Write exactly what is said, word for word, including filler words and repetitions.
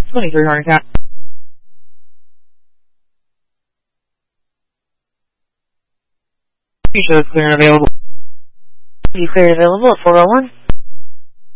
twenty-three heart attack. You show is clear and available. You clear available at four oh one?